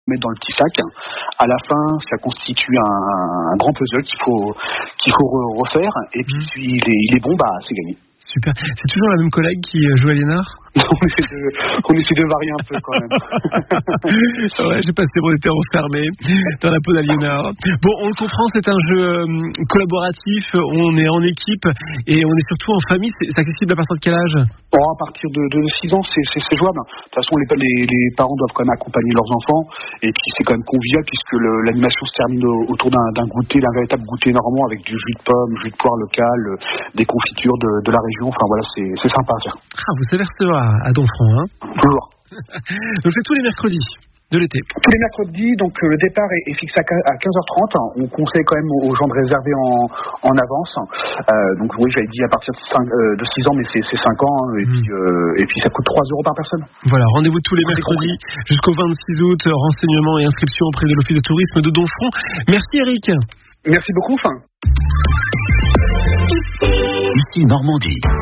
mettre dans le petit sac. À la fin, ça constitue un grand puzzle qu'il faut refaire. Et puis, si il est bon, c'est gagné. Super. C'est toujours la même collègue qui joue Aliénor ? On essaie de varier un peu quand même. Ouais, j'ai passé mon été enfermé dans la peau d'Aliénor. Bon, on le comprend, c'est un jeu collaboratif, on est en équipe et on est surtout en famille. C'est accessible à partir de quel âge ? À partir de 6 ans, c'est jouable. De toute façon, les parents doivent quand même accompagner leurs enfants. Et puis, c'est quand même convivial puisque l'animation se termine autour d'un goûter, d'un véritable goûter normand avec du jus de pomme, jus de poire local, des confitures de la région. Enfin, voilà, c'est sympa à faire. Ah, vous savez recevoir à Domfront, hein ? Toujours. Donc, c'est tous les mercredis de l'été. Tous les mercredis, donc le départ est fixé à 15h30. On conseille quand même aux gens de réserver en avance. Donc oui, j'avais dit à partir de 6 ans, mais c'est 5 ans. Et puis ça coûte 3 € par personne. Voilà, rendez-vous tous les mercredis jusqu'au 26 août. Renseignements et inscriptions auprès de l'Office de tourisme de Domfront. Merci Eric. Merci beaucoup. Ici Normandie.